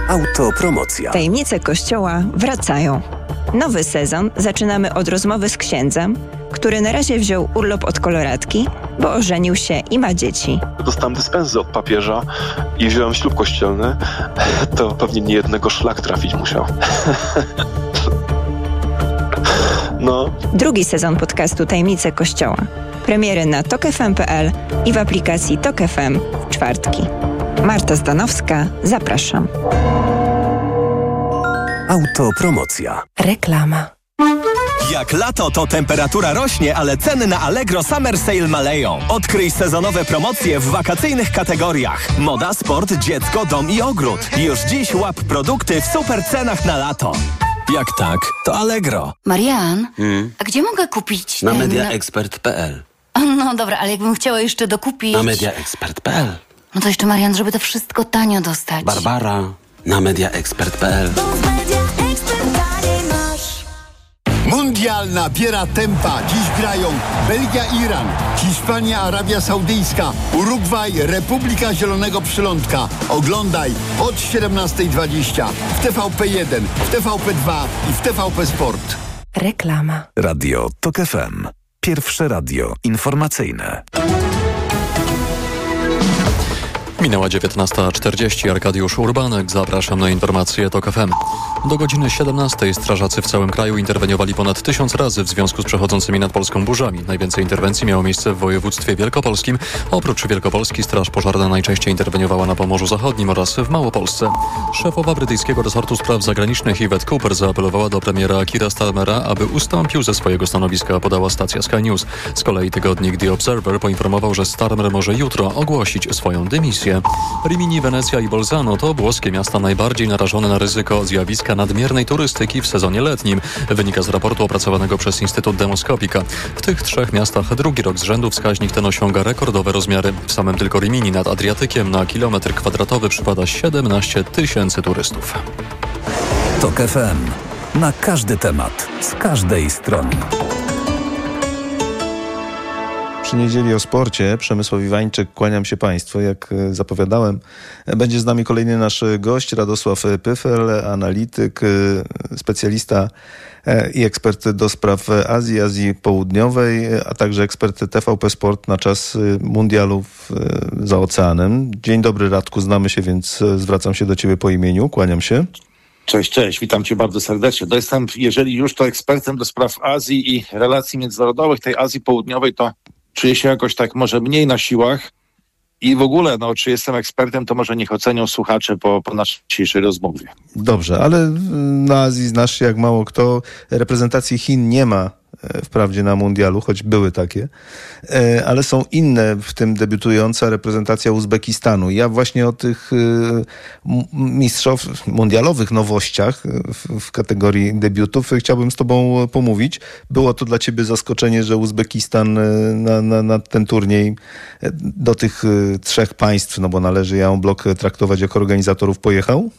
Autopromocja. Tajemnice Kościoła wracają. Nowy sezon zaczynamy od rozmowy z księdzem, który na razie wziął urlop od koloratki, bo ożenił się i ma dzieci. Dostałem dyspensę od papieża i wziąłem ślub kościelny. To pewnie nie jednego szlak trafić musiał. No. Drugi sezon podcastu Tajemnice Kościoła. Premiery na tokfm.pl i w aplikacji Tok FM w czwartki. Marta Zdanowska, zapraszam. Autopromocja. Reklama. Jak lato, to temperatura rośnie, ale ceny na Allegro Summer Sale maleją. Odkryj sezonowe promocje w wakacyjnych kategoriach. Moda, sport, dziecko, dom i ogród. Już dziś łap produkty w super cenach na lato. Jak tak, to Allegro. Marian, a gdzie mogę kupić Na mediaexpert.pl. No dobra, ale jakbym chciała jeszcze dokupić... Na mediaexpert.pl. No to jeszcze, Marian, żeby to wszystko tanio dostać. Barbara, na mediaexpert.pl. Mundial nabiera tempa. Dziś grają Belgia-Iran, Hiszpania-Arabia Saudyjska, Urugwaj, Republika Zielonego Przylądka. Oglądaj od 17:20 w TVP1, w TVP2 i w TVP Sport. Reklama. Radio Tok FM. Pierwsze radio informacyjne. Minęła 19:40. Arkadiusz Urbanek. Zapraszam na informacje TOK FM. Do godziny 17 strażacy w całym kraju interweniowali ponad 1000 razy w związku z przechodzącymi nad Polską burzami. Najwięcej interwencji miało miejsce w województwie wielkopolskim. Oprócz Wielkopolski straż pożarna najczęściej interweniowała na Pomorzu Zachodnim oraz w Małopolsce. Szefowa brytyjskiego resortu spraw zagranicznych Yvette Cooper zaapelowała do premiera Keira Starmera, aby ustąpił ze swojego stanowiska, podała stacja Sky News. Z kolei tygodnik The Observer poinformował, że Starmer może jutro ogłosić swoją dymisję. Rimini, Wenecja i Bolzano to włoskie miasta najbardziej narażone na ryzyko zjawiska nadmiernej turystyki w sezonie letnim, wynika z raportu opracowanego przez Instytut Demoskopika. W tych trzech miastach drugi rok z rzędu wskaźnik ten osiąga rekordowe rozmiary. W samym tylko Rimini nad Adriatykiem na kilometr kwadratowy przypada 17 000 turystów. Tok FM. Na każdy temat, z każdej strony. Przy niedzieli o sporcie Przemysław Iwańczyk, kłaniam się Państwu. Jak zapowiadałem, będzie z nami kolejny nasz gość, Radosław Pyfel, analityk, specjalista i ekspert do spraw Azji Południowej, a także ekspert TVP Sport na czas mundialu za oceanem. Dzień dobry, Radku, znamy się, więc zwracam się do Ciebie po imieniu, kłaniam się. Cześć, witam Cię bardzo serdecznie. Jestem, jeżeli już, to ekspertem do spraw Azji i relacji międzynarodowych, tej Azji Południowej, to czuję się jakoś tak może mniej na siłach i w ogóle, czy jestem ekspertem, to może niech ocenią słuchacze po naszej dzisiejszej rozmowie. Dobrze, ale na Azji znasz się jak mało kto. Reprezentacji Chin nie ma wprawdzie na mundialu, choć były takie, ale są inne, w tym debiutująca reprezentacja Uzbekistanu. Ja właśnie o tych mundialowych nowościach w kategorii debiutów chciałbym z Tobą pomówić. Było to dla Ciebie zaskoczenie, że Uzbekistan na ten turniej do tych trzech państw, bo należy Blok traktować jako organizatorów, pojechał?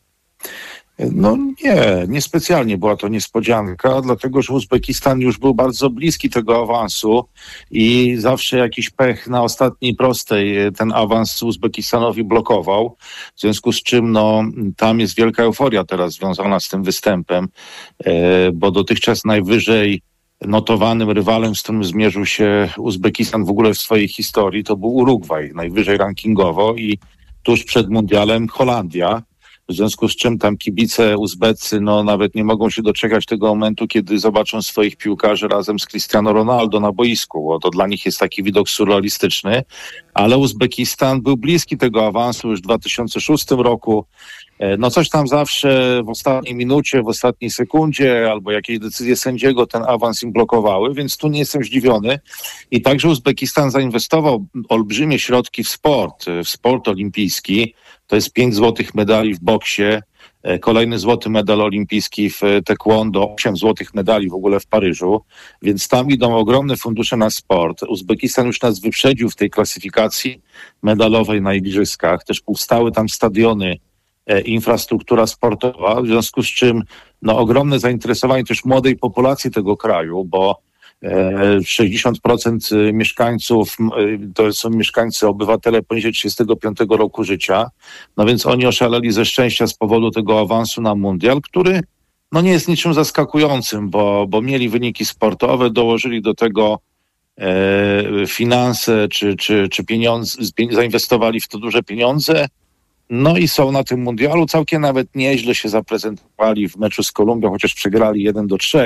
Niespecjalnie była to niespodzianka, dlatego że Uzbekistan już był bardzo bliski tego awansu i zawsze jakiś pech na ostatniej prostej ten awans Uzbekistanowi blokował, w związku z czym tam jest wielka euforia teraz związana z tym występem, bo dotychczas najwyżej notowanym rywalem, z którym zmierzył się Uzbekistan w ogóle w swojej historii, to był Urugwaj, najwyżej rankingowo, i tuż przed mundialem Holandia. W związku z czym tam kibice uzbeccy nawet nie mogą się doczekać tego momentu, kiedy zobaczą swoich piłkarzy razem z Cristiano Ronaldo na boisku, bo to dla nich jest taki widok surrealistyczny. Ale Uzbekistan był bliski tego awansu już w 2006 roku. Coś tam zawsze w ostatniej minucie, w ostatniej sekundzie albo jakieś decyzje sędziego ten awans im blokowały, więc tu nie jestem zdziwiony. I także Uzbekistan zainwestował olbrzymie środki w sport olimpijski. To jest 5 złotych medali w boksie, kolejny złoty medal olimpijski w taekwondo, 8 złotych medali w ogóle w Paryżu, więc tam idą ogromne fundusze na sport. Uzbekistan już nas wyprzedził w tej klasyfikacji medalowej na igrzyskach. Też powstały tam stadiony, infrastruktura sportowa, w związku z czym ogromne zainteresowanie też młodej populacji tego kraju, bo 60% mieszkańców to są mieszkańcy, obywatele poniżej 35 roku życia. No więc oni oszaleli ze szczęścia z powodu tego awansu na mundial, który no nie jest niczym zaskakującym, bo mieli wyniki sportowe, dołożyli do tego finanse czy pieniądze, zainwestowali w to duże pieniądze. No i są na tym mundialu. Całkiem nawet nieźle się zaprezentowali w meczu z Kolumbią, chociaż przegrali 1-3.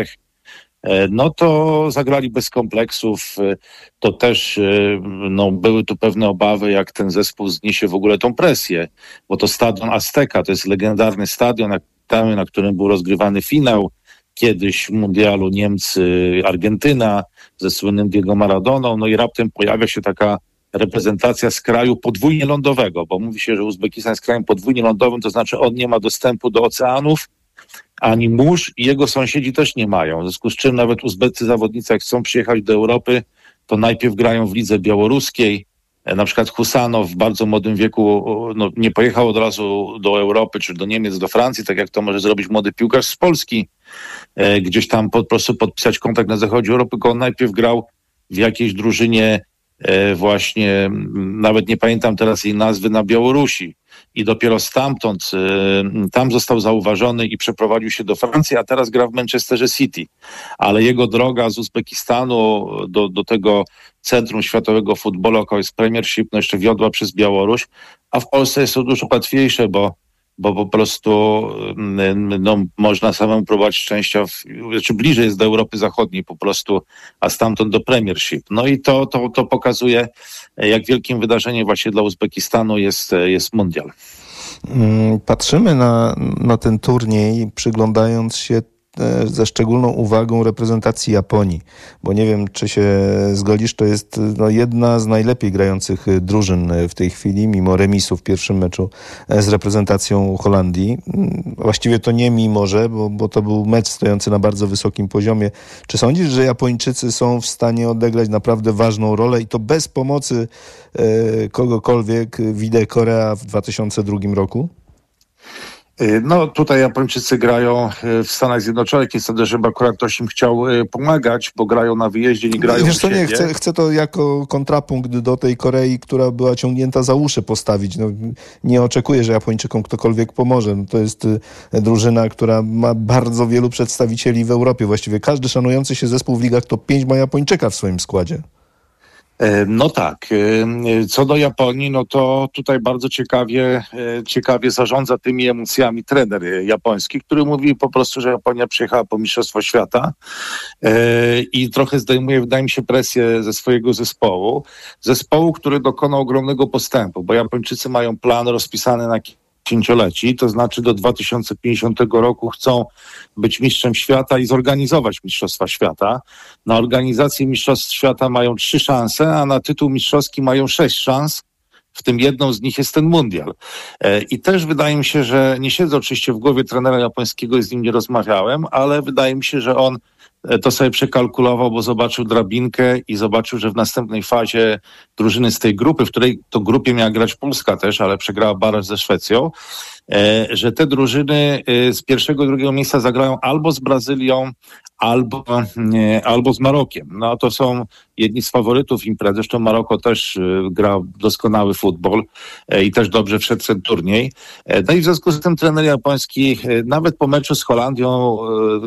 No to zagrali bez kompleksów. To też były tu pewne obawy, jak ten zespół zniesie w ogóle tą presję, bo to stadion Azteca, to jest legendarny stadion, na którym był rozgrywany finał kiedyś mundialu Niemcy-Argentyna ze słynnym Diego Maradoną. No i raptem pojawia się taka reprezentacja z kraju podwójnie lądowego, bo mówi się, że Uzbekistan jest krajem podwójnie lądowym, to znaczy on nie ma dostępu do oceanów, ani mórz i jego sąsiedzi też nie mają. W związku z czym nawet uzbeccy zawodnicy, jak chcą przyjechać do Europy, to najpierw grają w lidze białoruskiej. Na przykład Husanow w bardzo młodym wieku nie pojechał od razu do Europy, czy do Niemiec, do Francji, tak jak to może zrobić młody piłkarz z Polski, gdzieś tam po prostu podpisać kontrakt na zachodzie Europy, tylko on najpierw grał w jakiejś drużynie właśnie, nawet nie pamiętam teraz jej nazwy, na Białorusi. I dopiero stamtąd, tam został zauważony i przeprowadził się do Francji, a teraz gra w Manchesterze City. Ale jego droga z Uzbekistanu do tego centrum światowego futbolu, jaką jest Premiership, no jeszcze wiodła przez Białoruś, a w Polsce jest to dużo łatwiejsze, bo po prostu można samemu próbować szczęścia, czy bliżej jest do Europy Zachodniej po prostu, a stamtąd do Premiership. No i to pokazuje, jak wielkim wydarzeniem właśnie dla Uzbekistanu jest mundial. Patrzymy na ten turniej, przyglądając się ze szczególną uwagą reprezentacji Japonii, bo nie wiem, czy się zgodzisz, to jest jedna z najlepiej grających drużyn w tej chwili, mimo remisu w pierwszym meczu z reprezentacją Holandii. Właściwie to nie mimo, że, bo to był mecz stojący na bardzo wysokim poziomie. Czy sądzisz, że Japończycy są w stanie odegrać naprawdę ważną rolę i to bez pomocy kogokolwiek, vide Korea w 2002 roku? No tutaj Japończycy grają w Stanach Zjednoczonych i sądzę, żeby akurat ktoś im chciał pomagać, bo grają na wyjeździe, nie grają Wiesz co, nie, chcę to jako kontrapunkt do tej Korei, która była ciągnięta za uszy, postawić. Nie oczekuję, że Japończykom ktokolwiek pomoże. To jest drużyna, która ma bardzo wielu przedstawicieli w Europie. Właściwie każdy szanujący się zespół w ligach top 5 ma Japończyka w swoim składzie. No tak. Co do Japonii, no to tutaj bardzo ciekawie zarządza tymi emocjami trener japoński, który mówi po prostu, że Japonia przyjechała po Mistrzostwo Świata i trochę zdejmuje, wydaje mi się, presję ze swojego zespołu. Zespołu, który dokonał ogromnego postępu, bo Japończycy mają plan rozpisany na 10-leci, to znaczy do 2050 roku chcą być mistrzem świata i zorganizować Mistrzostwa Świata. Na organizację Mistrzostw Świata mają 3 szanse, a na tytuł mistrzowski mają 6 szans, w tym jedną z nich jest ten mundial. I też wydaje mi się, że nie siedzę oczywiście w głowie trenera japońskiego i z nim nie rozmawiałem, ale wydaje mi się, że on to sobie przekalkulował, bo zobaczył drabinkę i zobaczył, że w następnej fazie drużyny z tej grupy, w której to grupie miała grać Polska też, ale przegrała baraż ze Szwecją, że te drużyny z pierwszego i drugiego miejsca zagrają albo z Brazylią, albo z Marokiem. No to są jedni z faworytów imprezy. Zresztą Maroko też gra doskonały futbol i też dobrze wszedł w ten turniej. No i w związku z tym trener japoński nawet po meczu z Holandią,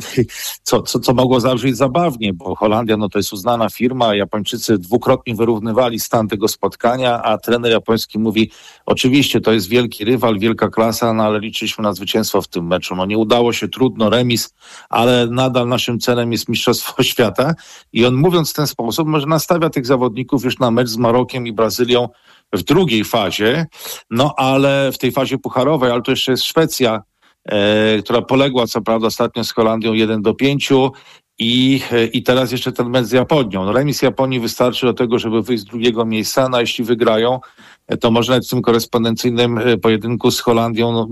co mogło zabrzmieć zabawnie, bo Holandia to jest uznana firma, Japończycy dwukrotnie wyrównywali stan tego spotkania, a trener japoński mówi, oczywiście to jest wielki rywal, wielka klasa, ale liczyliśmy na zwycięstwo w tym meczu. Nie udało się, trudno, remis, ale nadal naszym celem jest Mistrzostwo Świata i on, mówiąc w ten sposób, może nastawia tych zawodników już na mecz z Marokiem i Brazylią w drugiej fazie, ale w tej fazie pucharowej, ale to jeszcze jest Szwecja, która poległa co prawda ostatnio z Holandią 1-5 i teraz jeszcze ten mecz z Japonią. Remis Japonii wystarczy do tego, żeby wyjść z drugiego miejsca, a jeśli wygrają, to może nawet w tym korespondencyjnym pojedynku z Holandią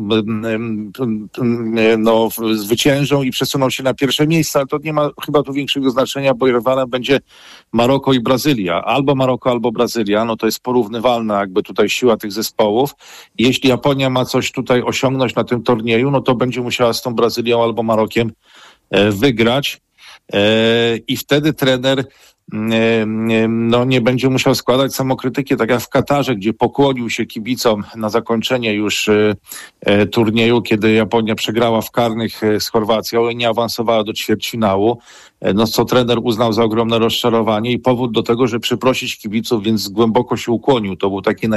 zwyciężą i przesuną się na pierwsze miejsce, ale to nie ma chyba tu większego znaczenia, bo rywalem będzie Maroko i Brazylia. Albo Maroko, albo Brazylia, to jest porównywalna jakby tutaj siła tych zespołów. I jeśli Japonia ma coś tutaj osiągnąć na tym turnieju, to będzie musiała z tą Brazylią albo Marokiem wygrać. i wtedy trener nie będzie musiał składać samokrytyki, tak jak w Katarze, gdzie pokłonił się kibicom na zakończenie już turnieju, kiedy Japonia przegrała w karnych z Chorwacją i nie awansowała do ćwierćfinału, co trener uznał za ogromne rozczarowanie i powód do tego, że przeprosić kibiców, więc głęboko się ukłonił. To był taki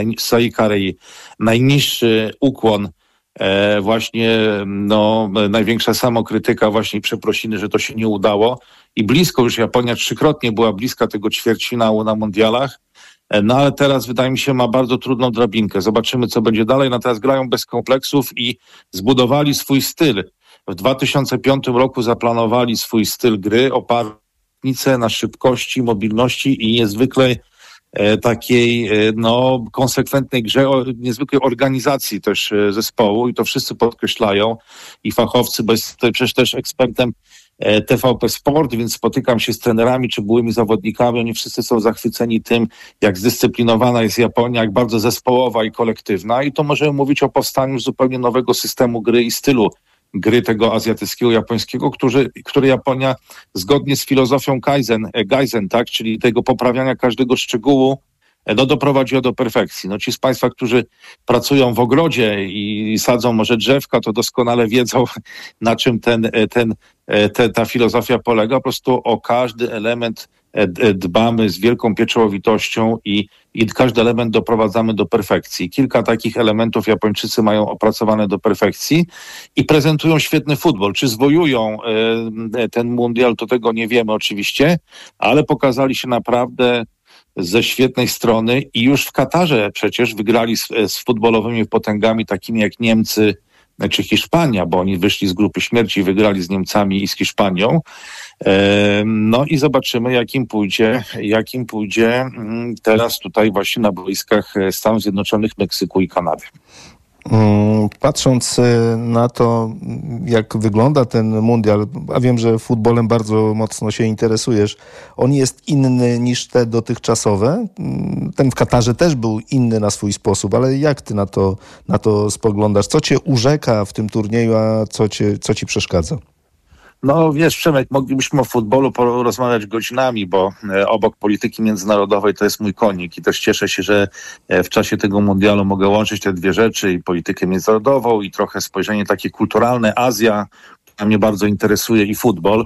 najniższy ukłon, właśnie największa samokrytyka, właśnie przeprosiny, że to się nie udało i blisko już Japonia 3-krotnie była bliska tego ćwierćfinału na mundialach, ale teraz wydaje mi się ma bardzo trudną drabinkę. Zobaczymy, co będzie dalej. Teraz grają bez kompleksów i zbudowali swój styl. W 2005 roku zaplanowali swój styl gry, oparty na szybkości, mobilności i niezwykle takiej konsekwentnej grze, niezwykłej organizacji też zespołu i to wszyscy podkreślają i fachowcy, bo jestem przecież też ekspertem TVP Sport, więc spotykam się z trenerami czy byłymi zawodnikami, oni wszyscy są zachwyceni tym, jak zdyscyplinowana jest Japonia, jak bardzo zespołowa i kolektywna i to możemy mówić o powstaniu zupełnie nowego systemu gry i stylu gry tego azjatyckiego, japońskiego, który Japonia zgodnie z filozofią Kaizen, tak, czyli tego poprawiania każdego szczegółu, doprowadziła do perfekcji. Ci z Państwa, którzy pracują w ogrodzie i sadzą może drzewka, to doskonale wiedzą, na czym ta filozofia polega. Po prostu o każdy element dbamy z wielką pieczołowitością i każdy element doprowadzamy do perfekcji. Kilka takich elementów Japończycy mają opracowane do perfekcji i prezentują świetny futbol. Czy zwojują ten mundial, to tego nie wiemy oczywiście, ale pokazali się naprawdę ze świetnej strony i już w Katarze przecież wygrali z futbolowymi potęgami takimi jak Niemcy czy Hiszpania, bo oni wyszli z grupy śmierci i wygrali z Niemcami i z Hiszpanią. I zobaczymy, jak im pójdzie teraz tutaj właśnie na boiskach Stanów Zjednoczonych, Meksyku i Kanady. Patrząc na to, jak wygląda ten mundial, a wiem, że futbolem bardzo mocno się interesujesz, on jest inny niż te dotychczasowe? Ten w Katarze też był inny na swój sposób, ale jak ty na to spoglądasz? Co cię urzeka w tym turnieju, a co ci przeszkadza? Wiesz, Przemek, moglibyśmy o futbolu porozmawiać godzinami, bo obok polityki międzynarodowej to jest mój konik i też cieszę się, że w czasie tego mundialu mogę łączyć te dwie rzeczy, i politykę międzynarodową, i trochę spojrzenie takie kulturalne, Azja, która mnie bardzo interesuje, i futbol.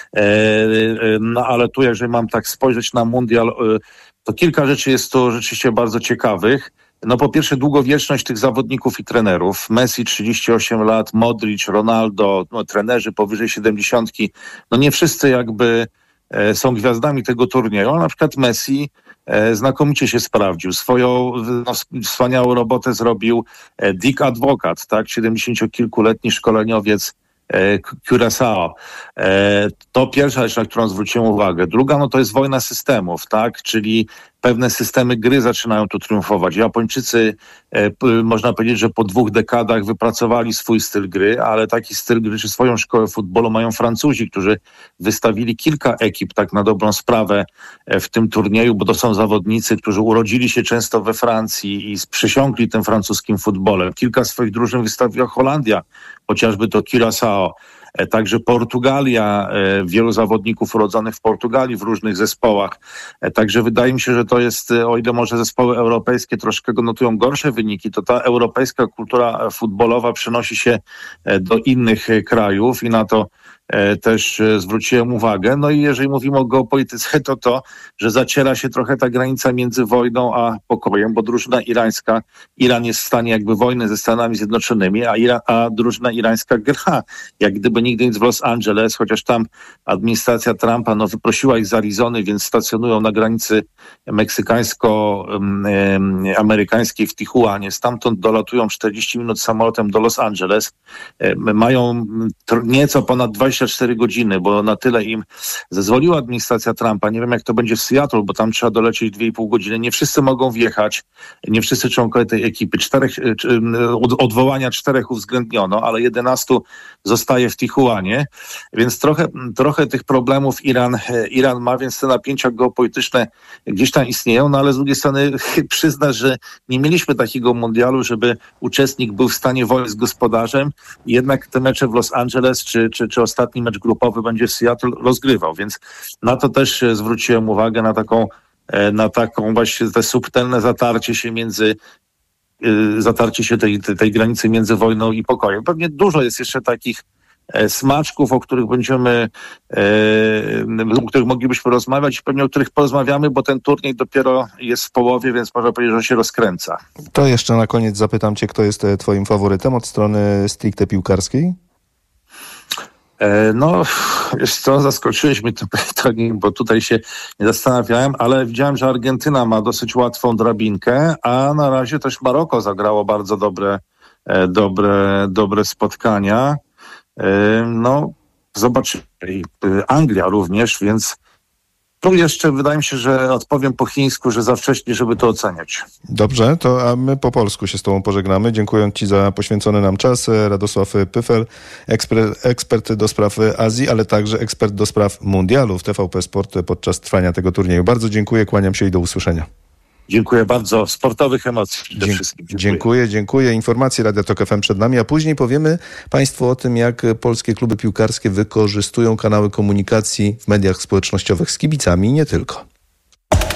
Ale tu, jeżeli mam tak spojrzeć na mundial, to kilka rzeczy jest tu rzeczywiście bardzo ciekawych. Po pierwsze długowieczność tych zawodników i trenerów. Messi 38 lat, Modric, Ronaldo, trenerzy powyżej 70. Nie wszyscy jakby są gwiazdami tego turnieju, ale na przykład Messi znakomicie się sprawdził. Swoją wspaniałą robotę zrobił Dick Advocat, tak, 70-kilkuletni szkoleniowiec Curaçao. To pierwsza rzecz, na którą zwróciłem uwagę. Druga, to jest wojna systemów, tak, czyli pewne systemy gry zaczynają tu triumfować. Japończycy, można powiedzieć, że po 2 dekadach wypracowali swój styl gry, ale taki styl gry, czy swoją szkołę futbolu mają Francuzi, którzy wystawili kilka ekip, tak na dobrą sprawę, w tym turnieju, bo to są zawodnicy, którzy urodzili się często we Francji i przysiągli tym francuskim futbolem. Kilka swoich drużyn wystawiła Holandia, chociażby to Curaçao. Także Portugalia, wielu zawodników urodzonych w Portugalii w różnych zespołach. Także wydaje mi się, że to jest, o ile może zespoły europejskie troszkę notują gorsze wyniki, to ta europejska kultura futbolowa przenosi się do innych krajów i na to też zwróciłem uwagę. I jeżeli mówimy o geopolityce, to, że zaciera się trochę ta granica między wojną a pokojem, bo drużyna irańska, Iran jest w stanie jakby wojny ze Stanami Zjednoczonymi, a drużyna irańska gra jak gdyby nigdy nic w Los Angeles, chociaż tam administracja Trumpa wyprosiła ich z Arizony, więc stacjonują na granicy meksykańsko-amerykańskiej w Tijuanie. Stamtąd dolatują 40 minut samolotem do Los Angeles. Mają nieco ponad 24 godziny, bo na tyle im zezwoliła administracja Trumpa. Nie wiem, jak to będzie w Seattle, bo tam trzeba dolecieć 2,5 godziny. Nie wszyscy mogą wjechać, nie wszyscy członkowie tej ekipy. Odwołania 4 uwzględniono, ale 11 zostaje w Tijuanie, więc trochę tych problemów Iran ma, więc te napięcia geopolityczne gdzieś tam istnieją, ale z drugiej strony przyznasz, że nie mieliśmy takiego mundialu, żeby uczestnik był w stanie wojny z gospodarzem i jednak te mecze w Los Angeles czy ostatnie ostatni mecz grupowy będzie Seattle rozgrywał, więc na to też zwróciłem uwagę, na taką właśnie te subtelne zatarcie się tej granicy między wojną i pokojem. Pewnie dużo jest jeszcze takich smaczków, o których moglibyśmy rozmawiać i pewnie o których porozmawiamy, bo ten turniej dopiero jest w połowie, więc można powiedzieć, że się rozkręca. To jeszcze na koniec zapytam cię, kto jest twoim faworytem od strony stricte piłkarskiej? No, wiesz co, zaskoczyłeś mnie tym pytaniem, bo tutaj się nie zastanawiałem, ale widziałem, że Argentyna ma dosyć łatwą drabinkę, a na razie też Maroko zagrało bardzo dobre spotkania. No, zobaczymy. Anglia również, więc tu jeszcze wydaje mi się, że odpowiem po chińsku, że za wcześnie, żeby to oceniać. Dobrze, to a my po polsku się z tobą pożegnamy. Dziękuję ci za poświęcony nam czas. Radosław Pyfel, ekspert do spraw Azji, ale także ekspert do spraw mundialu w TVP Sport podczas trwania tego turnieju. Bardzo dziękuję, kłaniam się i do usłyszenia. Dziękuję bardzo. Sportowych emocji przede wszystkim. Dziękuję. Informacje Radia Tok FM przed nami, a później powiemy Państwu o tym, jak polskie kluby piłkarskie wykorzystują kanały komunikacji w mediach społecznościowych z kibicami i nie tylko.